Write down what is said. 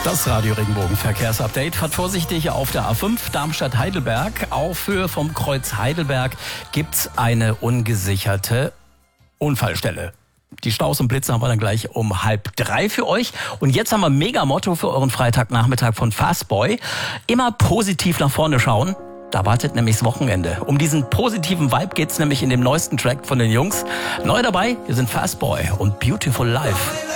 Das Radio Regenbogen Verkehrsupdate. Fahrt vorsichtig auf der A5 Darmstadt-Heidelberg. Auf Höhe vom Kreuz Heidelberg gibt's eine ungesicherte Unfallstelle. Die Staus und Blitze haben wir dann gleich um 2:30 für euch. Und jetzt haben wir ein Mega-Motto für euren Freitagnachmittag von Fastboy. Immer positiv nach vorne schauen. Da wartet nämlich das Wochenende. Um diesen positiven Vibe geht's nämlich in dem neuesten Track von den Jungs. Neu dabei, wir sind Fastboy und Beautiful Life.